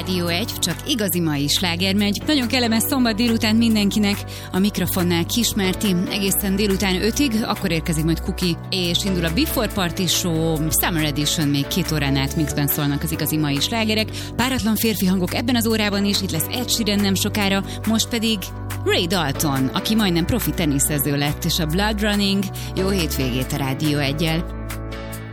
Rádió 1, csak igazi mai sláger megy. Nagyon kellemes szombat délután mindenkinek, a mikrofonnál Kismárti, egészen délután 5-ig, akkor érkezik majd Kuki, és indul a Before Party Show, Summer Edition, még 2 órán át mixben szólnak az igazi mai slágerek. Páratlan férfi hangok ebben az órában is, itt lesz Ed Sheeran nem sokára, most pedig Ray Dalton, aki majdnem profi teniszező lett, és a Blood Running. Jó hétvégét a Rádió 1-jel.